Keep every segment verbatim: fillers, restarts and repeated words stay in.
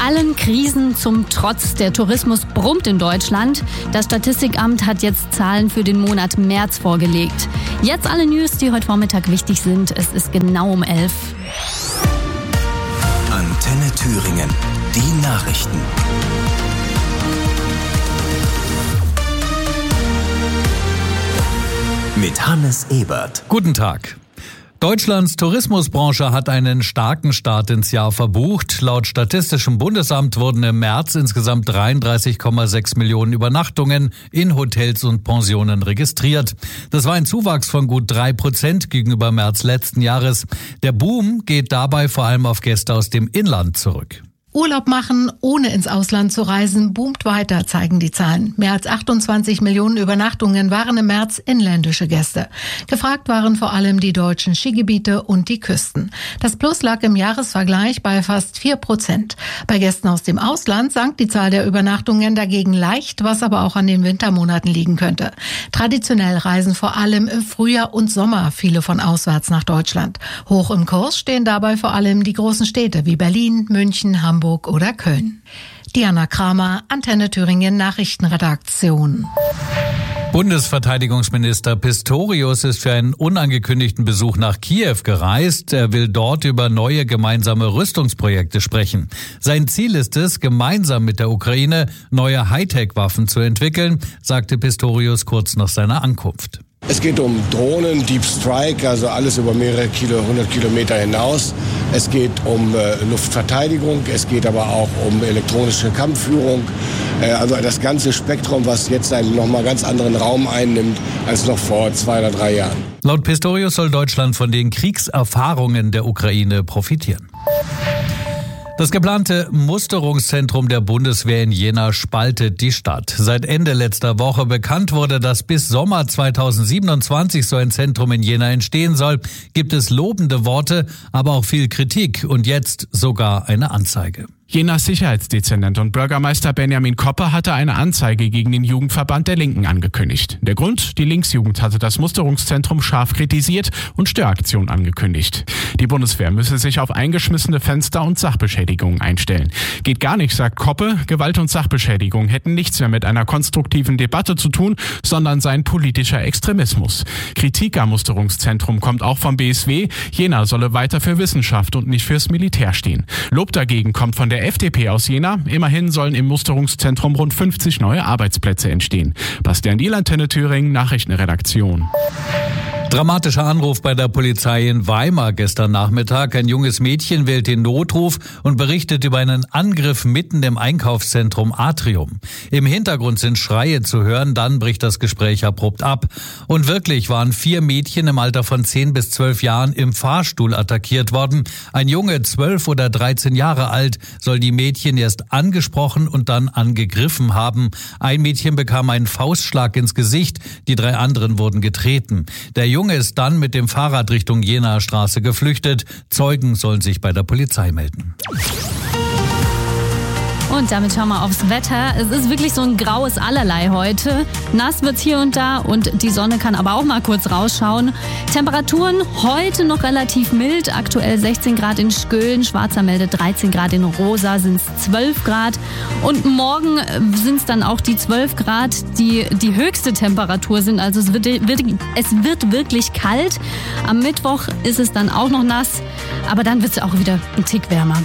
Allen Krisen zum Trotz. Der Tourismus brummt in Deutschland. Das Statistikamt hat jetzt Zahlen für den Monat März vorgelegt. Jetzt alle News, die heute Vormittag wichtig sind. Es ist genau um elf. Antenne Thüringen. Die Nachrichten. Mit Hannes Ebert. Guten Tag. Deutschlands Tourismusbranche hat einen starken Start ins Jahr verbucht. Laut Statistischem Bundesamt wurden im März insgesamt dreiunddreißig Komma sechs Millionen Übernachtungen in Hotels und Pensionen registriert. Das war ein Zuwachs von gut drei Prozent gegenüber März letzten Jahres. Der Boom geht dabei vor allem auf Gäste aus dem Inland zurück. Urlaub machen, ohne ins Ausland zu reisen, boomt weiter, zeigen die Zahlen. Mehr als achtundzwanzig Millionen Übernachtungen waren im März inländische Gäste. Gefragt waren vor allem die deutschen Skigebiete und die Küsten. Das Plus lag im Jahresvergleich bei fast vier Prozent. Bei Gästen aus dem Ausland sank die Zahl der Übernachtungen dagegen leicht, was aber auch an den Wintermonaten liegen könnte. Traditionell reisen vor allem im Frühjahr und Sommer viele von auswärts nach Deutschland. Hoch im Kurs stehen dabei vor allem die großen Städte wie Berlin, München, Hamburg oder Köln. Diana Kramer, Antenne Thüringen Nachrichtenredaktion. Bundesverteidigungsminister Pistorius ist für einen unangekündigten Besuch nach Kiew gereist. Er will dort über neue gemeinsame Rüstungsprojekte sprechen. Sein Ziel ist es, gemeinsam mit der Ukraine neue Hightech-Waffen zu entwickeln, sagte Pistorius kurz nach seiner Ankunft. Es geht um Drohnen, Deep Strike, also alles über mehrere Kilo, hundert Kilometer hinaus. Es geht um äh, Luftverteidigung, es geht aber auch um elektronische Kampfführung. Äh, also das ganze Spektrum, was jetzt einen nochmal ganz anderen Raum einnimmt als noch vor zwei oder drei Jahren. Laut Pistorius soll Deutschland von den Kriegserfahrungen der Ukraine profitieren. Das geplante Musterungszentrum der Bundeswehr in Jena spaltet die Stadt. Seit Ende letzter Woche bekannt wurde, dass bis Sommer zweitausendsiebenundzwanzig so ein Zentrum in Jena entstehen soll, gibt es lobende Worte, aber auch viel Kritik und jetzt sogar eine Anzeige. Jenas Sicherheitsdezernent und Bürgermeister Benjamin Koppe hatte eine Anzeige gegen den Jugendverband der Linken angekündigt. Der Grund? Die Linksjugend hatte das Musterungszentrum scharf kritisiert und Störaktionen angekündigt. Die Bundeswehr müsse sich auf eingeschmissene Fenster und Sachbeschädigungen einstellen. Geht gar nicht, sagt Koppe. Gewalt und Sachbeschädigung hätten nichts mehr mit einer konstruktiven Debatte zu tun, sondern seien politischer Extremismus. Kritik am Musterungszentrum kommt auch vom B S W. Jena solle weiter für Wissenschaft und nicht fürs Militär stehen. Lob dagegen kommt von der F D P aus Jena. Immerhin sollen im Musterungszentrum rund fünfzig neue Arbeitsplätze entstehen. Bastian Diel, Antenne Thüringen, Nachrichtenredaktion. Dramatischer Anruf bei der Polizei in Weimar gestern Nachmittag. Ein junges Mädchen wählt den Notruf und berichtet über einen Angriff mitten im Einkaufszentrum Atrium. Im Hintergrund sind Schreie zu hören, dann bricht das Gespräch abrupt ab. Und wirklich waren vier Mädchen im Alter von zehn bis zwölf Jahren im Fahrstuhl attackiert worden. Ein Junge, zwölf oder dreizehn Jahre alt, soll die Mädchen erst angesprochen und dann angegriffen haben. Ein Mädchen bekam einen Faustschlag ins Gesicht, die drei anderen wurden getreten. Der Junge ist dann mit dem Fahrrad Richtung Jenaer Straße geflüchtet. Zeugen sollen sich bei der Polizei melden. Und damit schauen wir aufs Wetter. Es ist wirklich so ein graues Allerlei heute. Nass wird's hier und da und die Sonne kann aber auch mal kurz rausschauen. Temperaturen heute noch relativ mild. Aktuell sechzehn Grad in Skölln, Schwarzer meldet dreizehn Grad, in Rosa sind es zwölf Grad. Und morgen sind es dann auch die zwölf Grad, die die höchste Temperatur sind. Also es wird, wird, es wird wirklich kalt. Am Mittwoch ist es dann auch noch nass, aber dann wird es auch wieder ein Tick wärmer.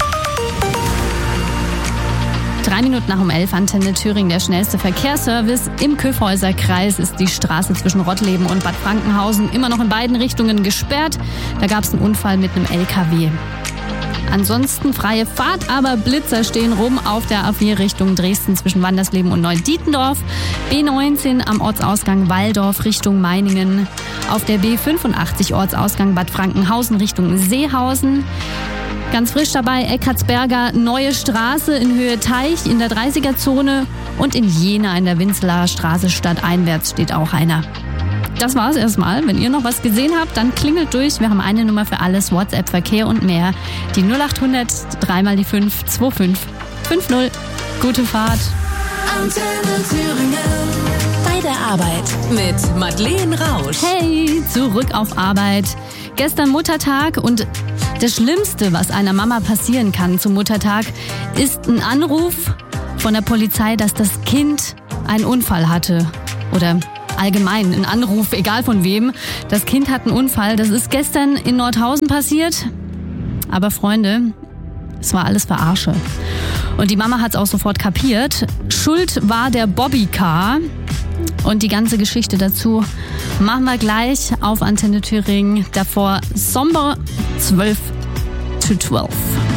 Drei Minuten nach um elf, Antenne Thüringen, der schnellste Verkehrsservice. Im Kyffhäuser-Kreis ist die Straße zwischen Rottleben und Bad Frankenhausen immer noch in beiden Richtungen gesperrt. Da gab es einen Unfall mit einem L K W. Ansonsten freie Fahrt, aber Blitzer stehen rum auf der A vier Richtung Dresden zwischen Wandersleben und Neudietendorf. B neunzehn am Ortsausgang Walldorf Richtung Meiningen. Auf der B fünfundachtzig Ortsausgang Bad Frankenhausen Richtung Seehausen. Ganz frisch dabei Eckartsberger Neue Straße in Höhe Teich in der dreißiger-Zone und in Jena in der Winzelaer Straße stadteinwärts steht auch einer. Das war's erstmal. Wenn ihr noch was gesehen habt, dann klingelt durch. Wir haben eine Nummer für alles, WhatsApp, Verkehr und mehr. Die null acht hundert, dreimal die fünf, zwei fünf fünf null. Gute Fahrt. Antenne Thüringen. Bei der Arbeit mit Madeleine Rausch. Hey, zurück auf Arbeit. Gestern Muttertag und Das Schlimmste, was einer Mama passieren kann zum Muttertag, ist ein Anruf von der Polizei, dass das Kind einen Unfall hatte. Oder allgemein ein Anruf, egal von wem. Das Kind hat einen Unfall. Das ist gestern in Nordhausen passiert. Aber Freunde, es war alles Verarsche. Und die Mama hat es auch sofort kapiert. Schuld war der Bobbycar. Und die ganze Geschichte dazu machen wir gleich auf Antenne Thüringen. Davor Somber zwölf zu zwölf.